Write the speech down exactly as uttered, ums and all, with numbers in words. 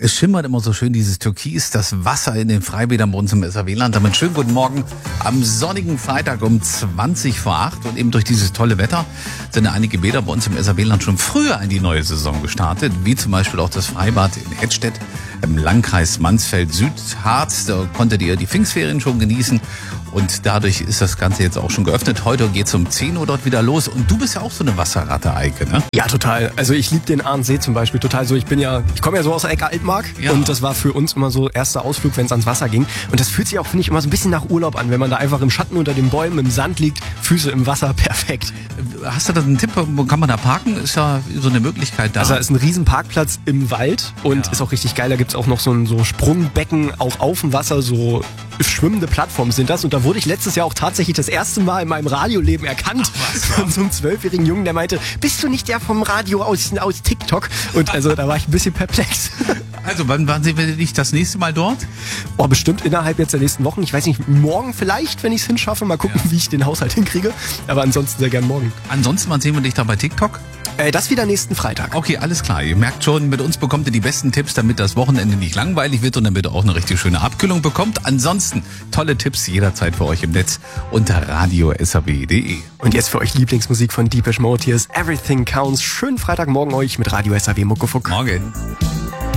Es schimmert immer so schön dieses Türkis, das Wasser in den Freibädern bei uns im S A W-Land. Damit schönen guten Morgen am sonnigen Freitag um zwanzig vor acht. Und eben durch dieses tolle Wetter sind einige Bäder bei uns im S A W-Land schon früher in die neue Saison gestartet. Wie zum Beispiel auch das Freibad in Hettstedt im Landkreis Mansfeld-Südharz. Da konntet ihr die Pfingstferien schon genießen. Und dadurch ist das Ganze jetzt auch schon geöffnet. Heute geht es um zehn Uhr dort wieder los. Und du bist ja auch so eine Wasserratte, Eike, ne? Ja, total. Also ich liebe den Ahrensee zum Beispiel total so. Ich bin ja, ich komme ja so aus der Ecke Altmark. Ja. Und das war für uns immer so erster Ausflug, wenn es ans Wasser ging. Und das fühlt sich auch, finde ich, immer so ein bisschen nach Urlaub an, wenn man da einfach im Schatten unter den Bäumen, im Sand liegt, Füße im Wasser, perfekt. Hast du da einen Tipp, wo kann man da parken? Ist ja so eine Möglichkeit da. Also da ist ein riesen Parkplatz im Wald und ja. ist auch richtig geil. Da gibt's auch noch so ein so Sprungbecken, auch auf dem Wasser, so schwimmende Plattformen sind das. Und da wurde ich letztes Jahr auch tatsächlich das erste Mal in meinem Radioleben erkannt von so einem zwölfjährigen Jungen, der meinte, bist du nicht der vom Radio aus, aus TikTok? Und also da war ich ein bisschen perplex. Also wann, wann sehen wir dich das nächste Mal dort? Oh, bestimmt innerhalb jetzt der nächsten Wochen. Ich weiß nicht, morgen vielleicht, wenn ich es hinschaffe. Mal gucken, ja. wie ich den Haushalt hinkriege. Aber ansonsten sehr gern morgen. Ansonsten, wann sehen wir dich da bei TikTok? Äh, das wieder nächsten Freitag. Okay, alles klar. Ihr merkt schon, mit uns bekommt ihr die besten Tipps, damit das Wochenende nicht langweilig wird und damit ihr auch eine richtig schöne Abkühlung bekommt. Ansonsten tolle Tipps jederzeit für euch im Netz unter radio punkt s a w punkt d e. Und jetzt für euch Lieblingsmusik von Deepish Mode. Hier ist Everything Counts. Schönen Freitagmorgen euch mit Radio S A W Muckefuck. Morgen.